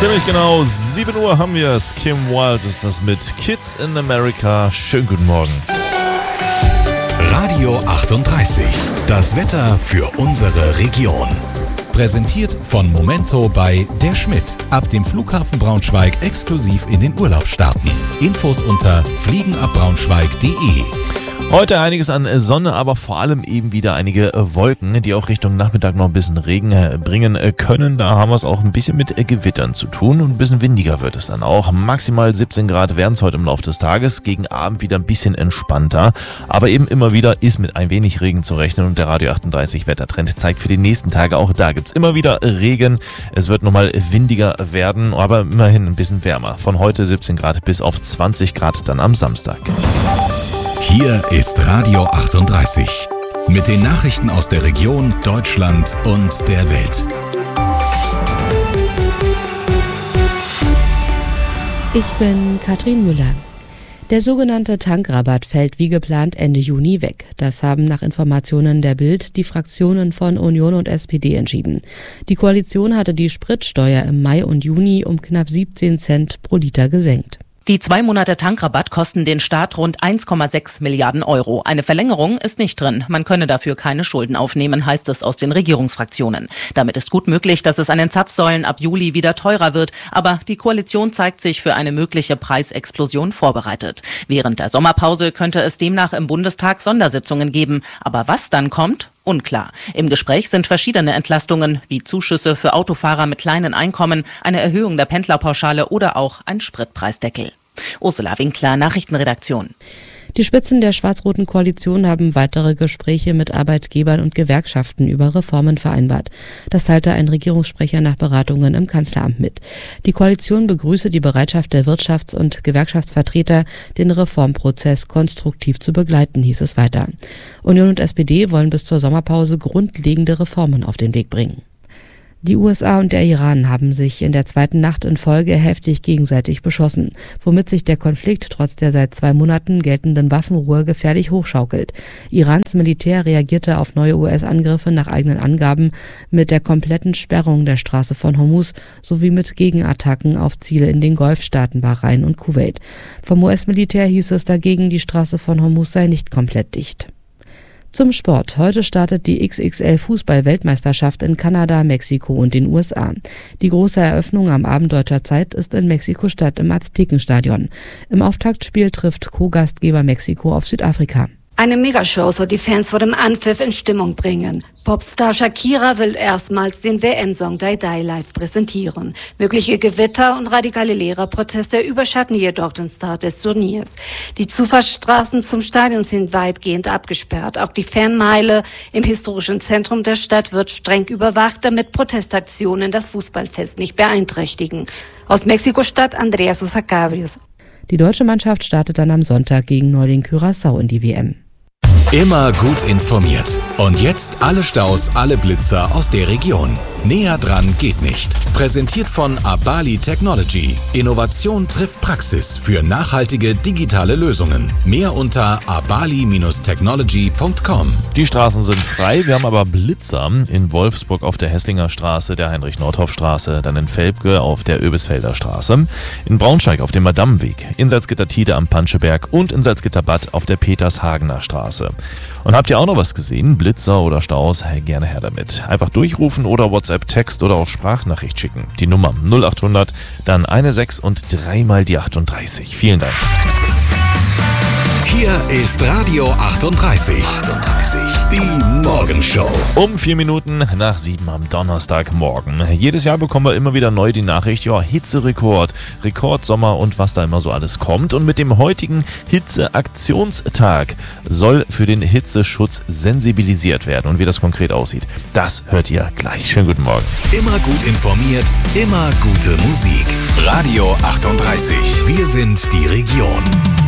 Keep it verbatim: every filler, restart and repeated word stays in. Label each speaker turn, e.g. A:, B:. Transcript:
A: Ziemlich genau sieben Uhr haben wir es. Kim Wilde ist das mit Kids in America. Schönen guten Morgen.
B: Radio achtunddreißig. Das Wetter für unsere Region. Präsentiert von Momento bei Der Schmidt. Ab dem Flughafen Braunschweig exklusiv in den Urlaub starten. Infos unter fliegenabbraunschweig punkt de.
A: Heute einiges an Sonne, aber vor allem eben wieder einige Wolken, die auch Richtung Nachmittag noch ein bisschen Regen bringen können. Da haben wir es auch ein bisschen mit Gewittern zu tun und ein bisschen windiger wird es dann auch. Maximal siebzehn Grad werden es heute im Laufe des Tages, gegen Abend wieder ein bisschen entspannter. Aber eben immer wieder ist mit ein wenig Regen zu rechnen und der Radio achtunddreißig Wettertrend zeigt für die nächsten Tage auch da gibt es immer wieder Regen. Es wird nochmal windiger werden, aber immerhin ein bisschen wärmer. Von heute siebzehn Grad bis auf zwanzig Grad dann am Samstag.
B: Hier ist Radio achtunddreißig mit den Nachrichten aus der Region, Deutschland und der Welt.
C: Ich bin Katrin Müller. Der sogenannte Tankrabatt fällt wie geplant Ende Juni weg. Das haben nach Informationen der Bild die Fraktionen von Union und S P D entschieden. Die Koalition hatte die Spritsteuer im Mai und Juni um knapp siebzehn Cent pro Liter gesenkt.
D: Die zwei Monate Tankrabatt kosten den Staat rund eins Komma sechs Milliarden Euro. Eine Verlängerung ist nicht drin. Man könne dafür keine Schulden aufnehmen, heißt es aus den Regierungsfraktionen. Damit ist gut möglich, dass es an den Zapfsäulen ab Juli wieder teurer wird. Aber die Koalition zeigt sich für eine mögliche Preisexplosion vorbereitet. Während der Sommerpause könnte es demnach im Bundestag Sondersitzungen geben. Aber was dann kommt? Unklar. Im Gespräch sind verschiedene Entlastungen, wie Zuschüsse für Autofahrer mit kleinen Einkommen, eine Erhöhung der Pendlerpauschale oder auch ein Spritpreisdeckel. Ursula Winkler, Nachrichtenredaktion.
C: Die Spitzen der schwarz-roten Koalition haben weitere Gespräche mit Arbeitgebern und Gewerkschaften über Reformen vereinbart. Das teilte ein Regierungssprecher nach Beratungen im Kanzleramt mit. Die Koalition begrüße die Bereitschaft der Wirtschafts- und Gewerkschaftsvertreter, den Reformprozess konstruktiv zu begleiten, hieß es weiter. Union und S P D wollen bis zur Sommerpause grundlegende Reformen auf den Weg bringen. Die U S A und der Iran haben sich in der zweiten Nacht in Folge heftig gegenseitig beschossen, womit sich der Konflikt trotz der seit zwei Monaten geltenden Waffenruhe gefährlich hochschaukelt. Irans Militär reagierte auf neue U S-Angriffe nach eigenen Angaben mit der kompletten Sperrung der Straße von Hormuz sowie mit Gegenattacken auf Ziele in den Golfstaaten Bahrain und Kuwait. Vom U S-Militär hieß es dagegen, die Straße von Hormuz sei nicht komplett dicht. Zum Sport. Heute startet die X X L-Fußball-Weltmeisterschaft in Kanada, Mexiko und den U S A. Die große Eröffnung am Abend deutscher Zeit ist in Mexiko-Stadt im Aztekenstadion. Im Auftaktspiel trifft Co-Gastgeber Mexiko auf Südafrika.
E: Eine Megashow soll die Fans vor dem Anpfiff in Stimmung bringen. Popstar Shakira will erstmals den W M-Song Die Die live präsentieren. Mögliche Gewitter und radikale Lehrerproteste überschatten jedoch den Start des Turniers. Die Zufahrtsstraßen zum Stadion sind weitgehend abgesperrt. Auch die Fanmeile im historischen Zentrum der Stadt wird streng überwacht, damit Protestaktionen das Fußballfest nicht beeinträchtigen. Aus Mexiko-Stadt Andrea Sosa Cabrios.
C: Die deutsche Mannschaft startet dann am Sonntag gegen Neuling Curaçao in die W M.
B: Immer gut informiert. Und jetzt alle Staus, alle Blitzer aus der Region. Näher dran geht nicht. Präsentiert von Abali Technology. Innovation trifft Praxis für nachhaltige digitale Lösungen. Mehr unter abali Technology punkt com.
A: Die Straßen sind frei, wir haben aber Blitzer in Wolfsburg auf der Hesslinger Straße, der Heinrich-Nordhoff-Straße, dann in Velpke auf der Öbisfelder Straße, in Braunschweig auf dem Madamweg, in Salzgitter-Tide am Panscheberg und in Salzgitter-Bad auf der Petershagener Straße. Und habt ihr auch noch was gesehen? Blitzer oder Staus? Hey, gerne her damit. Einfach durchrufen oder WhatsApp-Text oder auch Sprachnachricht schicken. Die Nummer null acht hundert, dann eine sechs und dreimal die achtunddreißig. Vielen Dank.
B: Hier ist Radio achtunddreißig. achtunddreißig. Die Morgenshow.
A: Um vier Minuten nach sieben am Donnerstagmorgen. Jedes Jahr bekommen wir immer wieder neu die Nachricht, ja, Hitzerekord, Rekordsommer und was da immer so alles kommt. Und mit dem heutigen Hitzeaktionstag soll für den Hitzeschutz sensibilisiert werden. Und wie das konkret aussieht, das hört ihr gleich. Schönen guten Morgen.
B: Immer gut informiert, immer gute Musik. Radio achtunddreißig. Wir sind die Region.